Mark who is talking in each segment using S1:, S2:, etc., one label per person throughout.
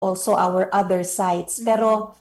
S1: also our other sites. Pero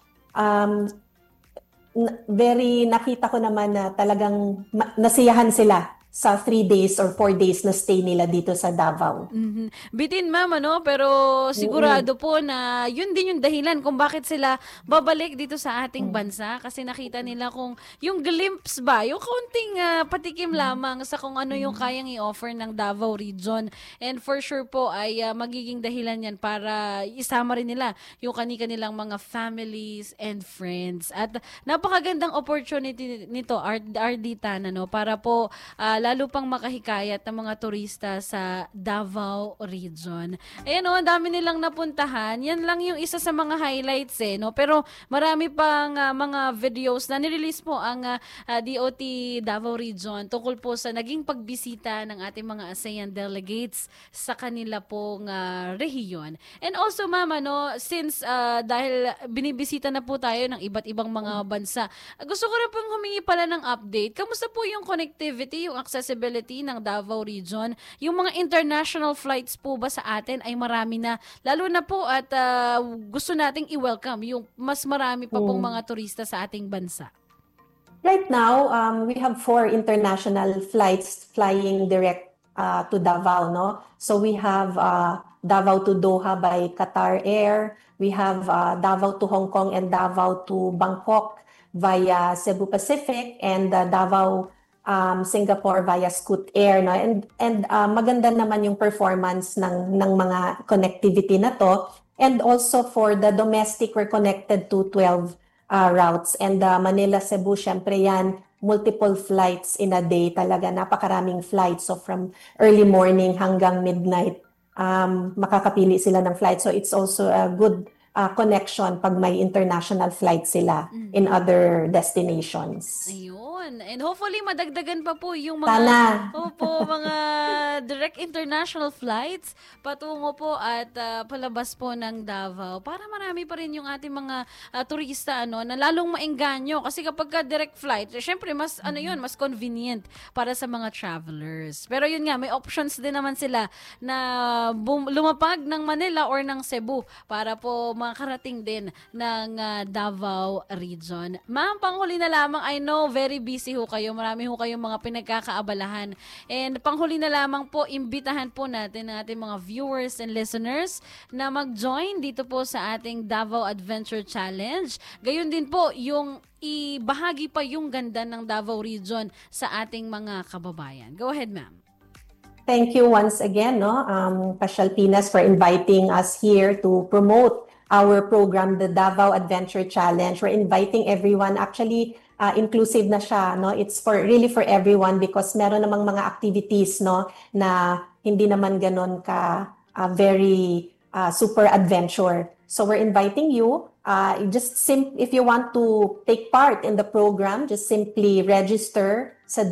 S1: very nakita ko naman na talagang nasiyahan sila sa 3 days or 4 days na stay nila dito sa Davao.
S2: Bitin ma'am, pero sigurado po na yun din yung dahilan kung bakit sila babalik dito sa ating bansa kasi nakita nila kung yung glimpse ba, yung kaunting patikim lamang sa kung ano yung kayang i-offer ng Davao region. And for sure po ay magiging dahilan yan para isama rin nila yung kanilang mga families and friends. At napakagandang opportunity nito, Ardita, para po lalo pang makahikayat ng mga turista sa Davao region. Ayan ang dami nilang napuntahan. Yan lang yung isa sa mga highlights pero marami pang mga videos na nirelease po ang DOT Davao region tungkol po sa naging pagbisita ng ating mga ASEAN delegates sa kanila pong rehiyon. And also ma'am, since dahil binibisita na po tayo ng iba't ibang mga bansa, gusto ko rin pong humingi pala ng update. Kamusta po yung connectivity, yung accessibility ng Davao region? Yung mga international flights po ba sa atin ay marami na, lalo na po at gusto nating i-welcome yung mas marami pa pong mga turista sa ating bansa?
S1: Right now, we have 4 international flights flying direct to Davao, no? So we have Davao to Doha by Qatar Air. We have Davao to Hong Kong and Davao to Bangkok via Cebu Pacific, and Davao Singapore via Scoot Air, no? And maganda naman yung performance ng mga connectivity na to. And also for the domestic, we're connected to 12 routes. And Manila, Cebu, syempre yan, multiple flights in a day talaga. Napakaraming flights. So from early morning hanggang midnight, makakapili sila ng flight. So it's also a good connection pag may international flight sila in other destinations.
S2: Ayun. And hopefully madagdagan pa po yung mga mga direct international flights patungo po at palabas po ng Davao para marami pa rin yung ating mga turista na lalong maengganyo kasi kapag direct flight, syempre mas mas convenient para sa mga travelers. Pero yun nga, may options din naman sila na lumapag ng Manila or ng Cebu para po makarating din ng Davao region. Ma'am, panghuli na lamang, I know very busy ho kayo. Marami ho kayong mga pinagkakaabalahan. And panghuli na lamang po, imbitahan po natin ang ating mga viewers and listeners na mag-join dito po sa ating Davao Adventure Challenge. Gayon din po yung ibahagi pa yung ganda ng Davao region sa ating mga kababayan. Go ahead, ma'am.
S1: Thank you once again, Pasyal Pinas, for inviting us here to promote our program, the Davao Adventure Challenge. We're inviting everyone. Actually, inclusive na siya, no? It's really for everyone because meron namang mga activities, no, na hindi naman ganon ka very super adventure. So we're inviting you. If you want to take part in the program, just simply register sa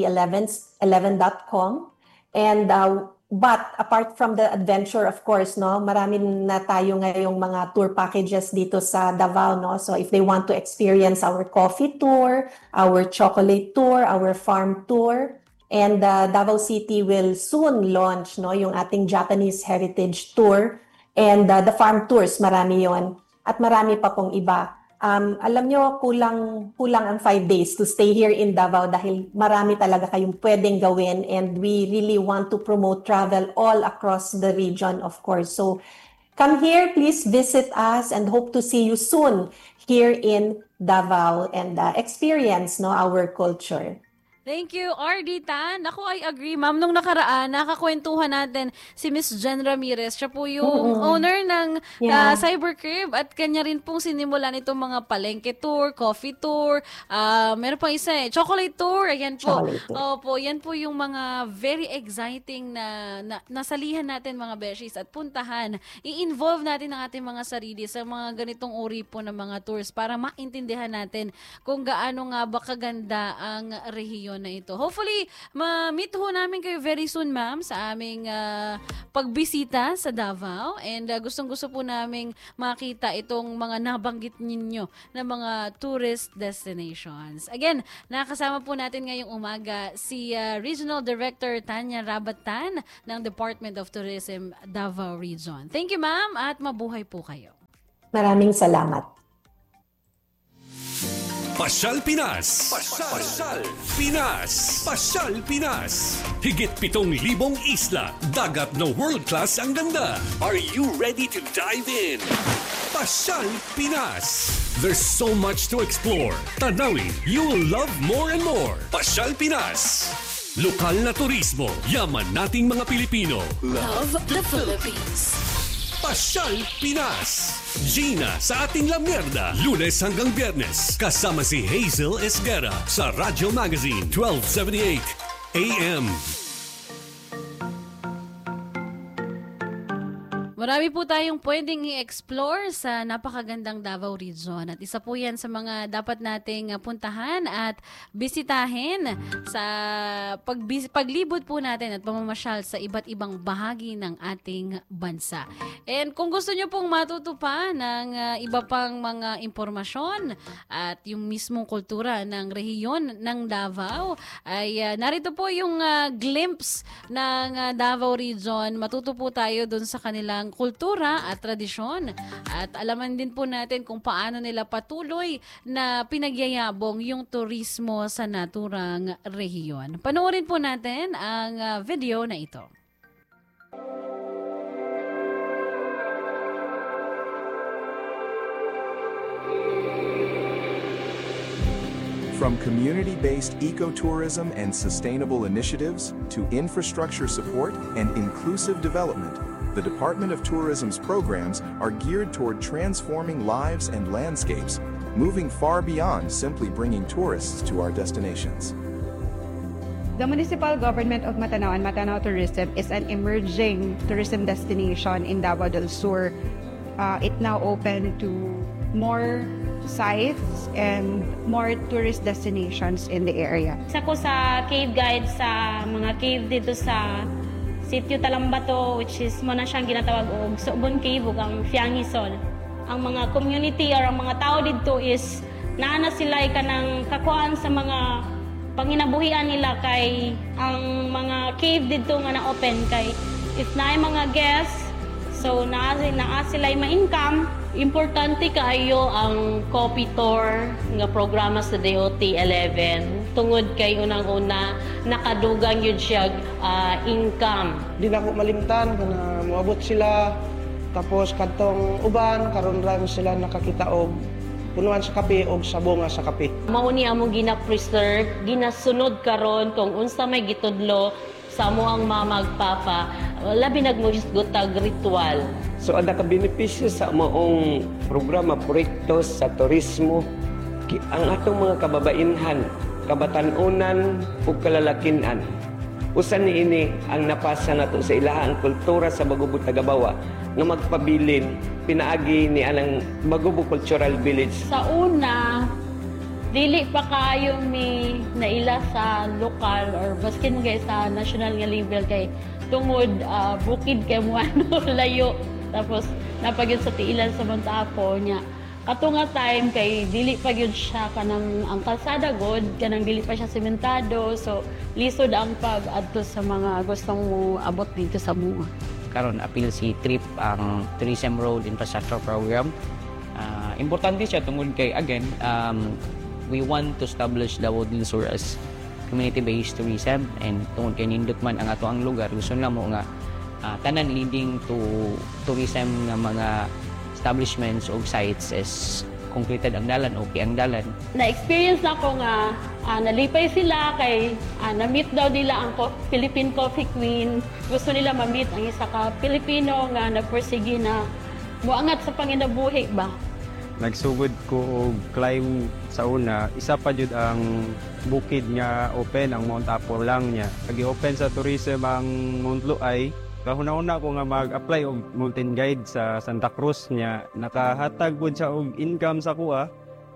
S1: dot11.com. And but apart from the adventure, of course, no, marami na tayo ngayong mga tour packages dito sa Davao, no. So if they want to experience our coffee tour, our chocolate tour, our farm tour, and Davao City will soon launch, no, yung ating Japanese heritage tour, and the farm tours, marami yon, at marami pa pong iba. Alam nyo, kulang ang 5 days to stay here in Davao dahil marami talaga kayong pwedeng gawin, and we really want to promote travel all across the region, of course. So come here, please visit us, and hope to see you soon here in Davao and experience, no, our culture.
S2: Thank you, Ardita. Naku, I agree, ma'am. Nung nakaraan, nakakwentuhan natin si Miss Jen Ramirez. Siya po yung owner ng Cybercrib at kanya rin pong sinimulan itong mga palengke tour, coffee tour, meron pang isa chocolate tour. Ayan po. Opo, yan po yung mga very exciting na nasalihan natin mga beshies at puntahan. I-involve natin ang ating mga sarili sa mga ganitong uri po ng mga tours para maintindihan natin kung gaano nga ba kaganda ang rehiyon na ito. Hopefully, ma-meet ho namin kayo very soon, ma'am, sa aming pagbisita sa Davao. And gustong-gusto po namin makita itong mga nabanggit ninyo na mga tourist destinations. Again, nakasama po natin ngayong umaga si Regional Director Tanya Rabatan ng Department of Tourism Davao Region. Thank you, ma'am, at mabuhay po kayo.
S1: Maraming salamat.
S3: Pasyal Pinas. Pasyal Pinas. Pasyal Pinas. Higit 7,000 isla, dagat na world-class ang ganda. Are you ready to dive in? Pasyal Pinas. There's so much to explore. Tanawin, you will love more and more. Pasyal Pinas. Lokal na turismo, yaman nating mga Pilipino.
S4: Love the Philippines.
S3: Pasyal Pinas. Gina sa ating La Mierda, Lunes hanggang Biyernes. Kasama si Hazel Esguerra sa Radyo Magazine 1278 AM.
S2: Marami po tayong pwedeng i-explore sa napakagandang Davao Region at isa po yan sa mga dapat nating puntahan at bisitahin sa paglibot po natin at pamamasyal sa iba't ibang bahagi ng ating bansa. And kung gusto nyo pong matuto pa ng iba pang mga impormasyon at yung mismong kultura ng rehiyon ng Davao, ay narito po yung glimpse ng Davao Region. Matuto po tayo dun sa kanilang kultura at tradisyon at alaman din po natin kung paano nila patuloy na pinagyayabong yung turismo sa naturang rehiyon. Panoorin po natin ang video na ito.
S5: From community-based ecotourism and sustainable initiatives to infrastructure support and inclusive development, the Department of Tourism's programs are geared toward transforming lives and landscapes, moving far beyond simply bringing tourists to our destinations.
S6: The municipal government of Matanao and Matanao Tourism is an emerging tourism destination in Davao del Sur. It now open to more sites and more tourist destinations in the area.
S7: Isa ko sa cave guide sa mga cave dito sa Sitio Talambato, which is mo na siyang ginatawag og Subon Cave ug ang Fiangisol. Ang mga community or ang mga tao dito is naana sila kanang kakuan sa mga panginabuhian nila kay ang mga cave dito nga na-open kay if naay mga guests, so naa sila ma-income. Importante kaayo ang coffee tour nga programa sa DOT-11 tungod kay unang-una nakadugang yun siya income.
S8: Di na ko malimtan na moabot sila tapos kadtong uban karon lang sila nakakita og punuan sa kape og sabonga sa kape.
S7: Mao ni among gina-preserve, ginasunod karon kung unsa may gitudlo sa amo ang mamagpapa, labi nagmugisgotag ritual.
S9: So ang nakabenepisyo sa maong programa, proyekto sa turismo, ang atong mga kababainhan, kabatanunan ug kalalakinan. Usan niini ang napasa nato sa ilahang kultura sa Bagubo Tagabawa nga magpabilin pinaagi ni anang Bagubo Cultural Village.
S7: Sa una, dili pa kayo mi naila sa lokal or baskin kay sa national nga level kay tungod bukid kay mo ano layo tapos napagyud sa tiilan sa Montapo niya katunga time kay dili pa gyud siya kanang ang kalsada god kanang dili pa siya sementado so lisod ang pag-adto sa mga gustong mo abot dito sa mua.
S10: Karon apil si TRIP ang Tourism Road Infrastructure Program. Importante siya tungod kay again we want to establish Davao del Sur as community-based tourism and tungod kay nindot man ang ato ang lugar gusto na mo nga tanan leading to tourism nga mga establishments o sites is completed ang dalan okay ang dalan.
S7: Na-experience na ko nga nalipay sila kay na-meet daw nila ang Philippine Coffee Queen. Gusto nila ma-meet ang isa ka Pilipino nga nagpursige na muangat sa panginabuhi ba.
S11: Nagsugod ko og climb sa una, isa pa jud ang bukid nga open ang Mount Apo lang niya. Agi-open sa tourism ang Mount Luay. Kahuna-una ko nga mag-apply og mountain guide sa Santa Cruz niya. Nakahatag pud siya og income sa kuha.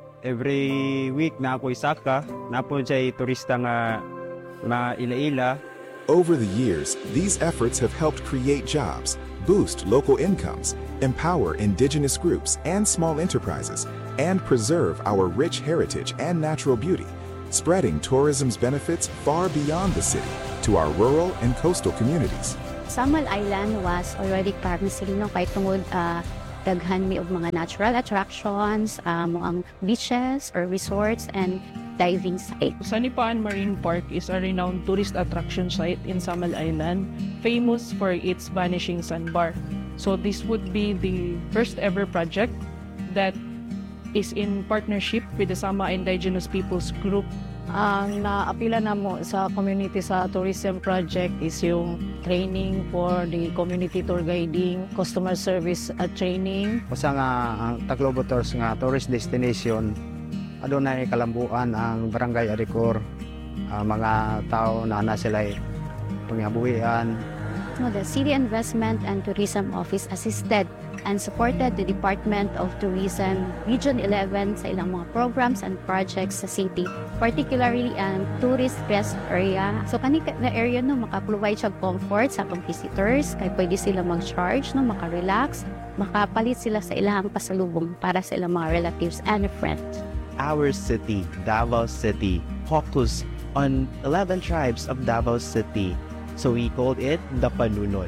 S11: Every week na ako isaka, napon siya turista nga ila-ila.
S5: Over the years, these efforts have helped create jobs, boost local incomes, empower indigenous groups and small enterprises, and preserve our rich heritage and natural beauty, spreading tourism's benefits far beyond the city to our rural and coastal communities.
S12: Samal Island was already promising no kay tungod Daghan mi og mga natural attractions, ang beaches or resorts and diving site.
S13: Sanipaan Marine Park is a renowned tourist attraction site in Samal Island, famous for its vanishing sandbar. So this would be the first ever project that is in partnership with the Sama Indigenous Peoples Group.
S14: Ang naapila na mo sa community sa tourism project is yung training for the community tour guiding, customer service training.
S15: Usa nga ang Tacloban Tours nga tourist destination, adunay kalambuan ang Barangay Aricor. Mga tao na sila pangyabuhian.
S12: The City Investment and Tourism Office assisted and supported the Department of Tourism Region 11 sa ilang mga programs and projects sa city, particularly ang tourist best area. So kani na area no maka-provide siya comfort sa atong visitors, kay pwede sila mag-charge no, maka-relax, makapalit sila sa ilang pasalubong para sa ilang mga relatives and friends.
S16: Our city, Davao City, focused on 11 tribes of Davao City. So we called it the Panunod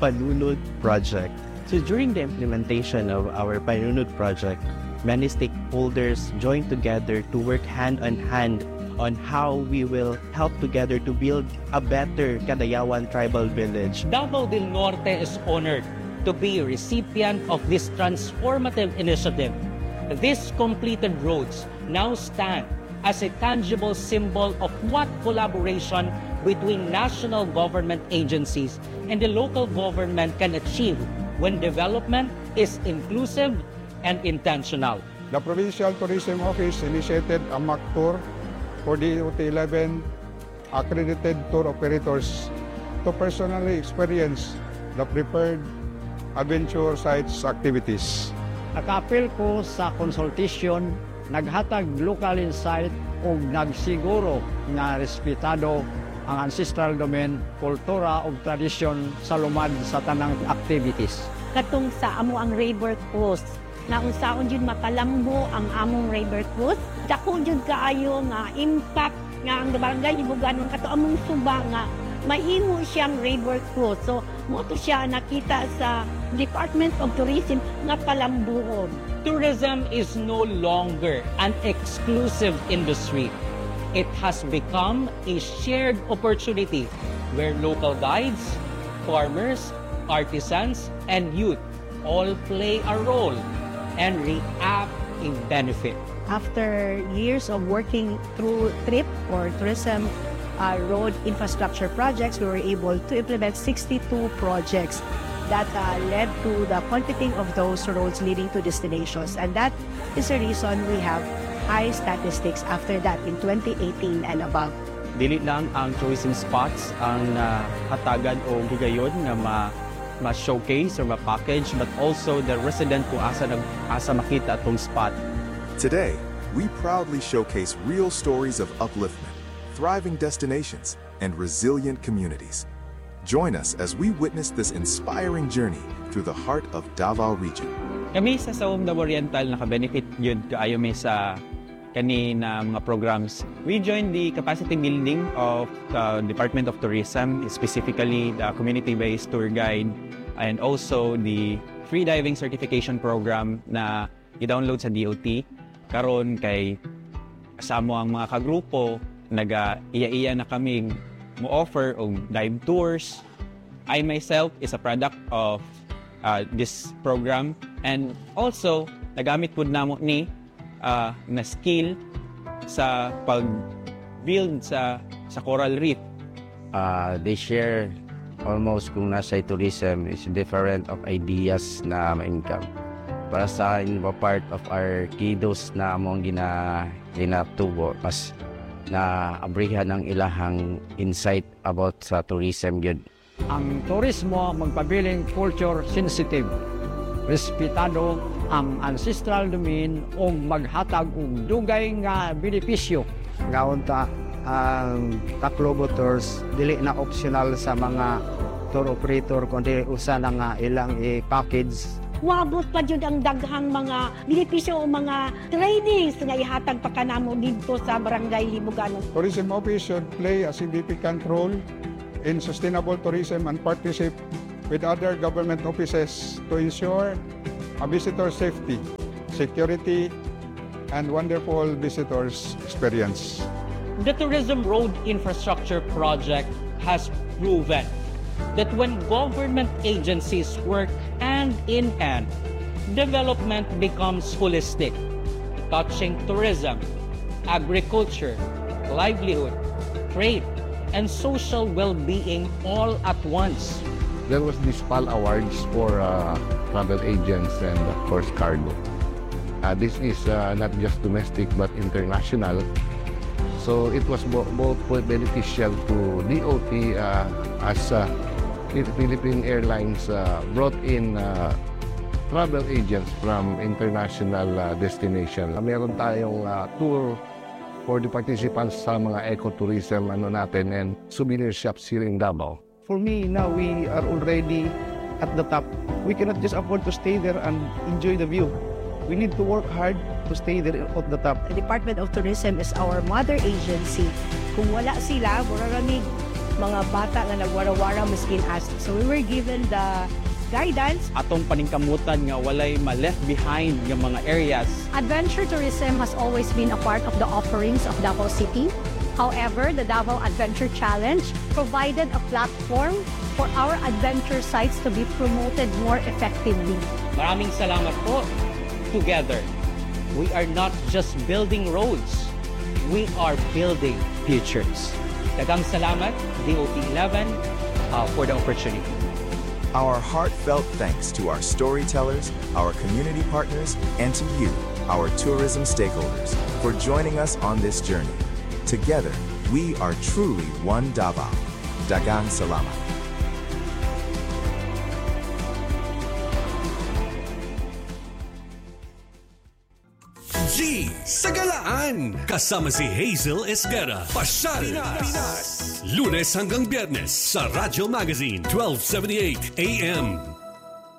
S16: Project. So during the implementation of our Panunod Project, many stakeholders joined together to work hand on hand on how we will help together to build a better Cadayawan tribal village.
S17: Davao del Norte is honored to be a recipient of this transformative initiative. These completed roads now stand as a tangible symbol of what collaboration between national government agencies and the local government can achieve when development is inclusive and intentional.
S18: The Provincial Tourism Office initiated a mock tour for the DOT-11 accredited tour operators to personally experience the prepared adventure sites activities.
S19: Nakapil ko sa consultation, naghatag local insight o nagsiguro na respetado ang ancestral domain, kultura o tradisyon sa lumad sa tanang activities.
S20: Katong sa amo ang Rayburn Coast, na unsaon jud makalambo ang among Rayburn Coast, dako jud kaayo nga impact nga ang barangay Libuganon kato among suba nga mahimo siyang Rayburn Coast. So mo to siya nakita sa Department of Tourism nga palambuon.
S17: Tourism is no longer an exclusive industry. It has become a shared opportunity where local guides, farmers, artisans, and youth all play a role and reap a benefit.
S14: After years of working through TRIP or Tourism Road Infrastructure Projects, we were able to implement 62 projects that led to the completing of those roads leading to destinations. And that is the reason we have high statistics after that in 2018 and above.
S11: Dili lang ang tourism spots ang hatagan o gigayon nga ma-showcase or ma-package, but also the resident kung asa makita atong spot.
S5: Today, we proudly showcase real stories of upliftment, thriving destinations, and resilient communities. Join us as we witness this inspiring journey through the heart of Davao Region.
S11: Kami sa Saum Davao Oriental naka-benefit yun kaayo may sa kanina mga programs. We joined the capacity building of the Department of Tourism, specifically the community-based tour guide and also the free diving certification program na i-download sa DOT. Karon kay kasamo ang mga kagrupo, nag-iya-iya na kami mo-offer og dive tours. I myself is a product of this program and also nagamit pud namo ni na skill sa pag-build sa coral reef.
S21: They share almost kung nasa tourism is different of ideas na ma-income. Para sa part of our kiddos na among ginatubo, mas na abrihan ang ilahang insight about sa tourism yun.
S19: Ang turismo magpabiling culture sensitive, respetado ang ancestral domain o maghatag og dugay nga benepisyo.
S15: Ngaunta ang Tacloban Tours dili na optional sa mga tour operator kundi usa na nga ilang i-package.
S20: Wabot pa jud ang daghang mga benepisyo o mga trainings nga ihatag pa kanamo didto sa Barangay Libuganon.
S18: Tourism Office should play a significant role in sustainable tourism and partnership with other government offices to ensure a visitor safety, security, and wonderful visitors experience.
S17: The Tourism Road Infrastructure Project has proven that when government agencies work hand in hand, development becomes holistic, touching tourism, agriculture, livelihood, trade, and social well-being all at once.
S1: There was this PAL Awards for travel agents and of course cargo. This is not just domestic but international. So it was both beneficial to DOT as Philippine Airlines brought in travel agents from international destination. Meron tayong tour for the participants sa mga ecotourism natin and souvenir shops here in Davao.
S15: For me, now we are already at the top. We cannot just afford to stay there and enjoy the view. We need to work hard to stay there at the top.
S14: The Department of Tourism is our mother agency. Kung wala sila, muraramig mga bata na nagwara-wara miskin us. So we were given the guidance.
S22: Atong paningkamutan nga walay ma-left behind nga mga areas.
S12: Adventure tourism has always been a part of the offerings of Davao City. However, the Davao Adventure Challenge provided a platform for our adventure sites to be promoted more effectively.
S17: Maraming salamat po. Together, we are not just building roads, we are building futures. Daghang salamat, DOT 11, for the opportunity.
S5: Our heartfelt thanks to our storytellers, our community partners, and to you, our tourism stakeholders, for joining us on this journey. Together, we are truly one Davao. Daghang salamat.
S3: G sa Galaan. Kasama si Hazel Esguerra. Pasyal Pinas. Lunes hanggang Biyernes sa Radyo Magazine 1278 AM.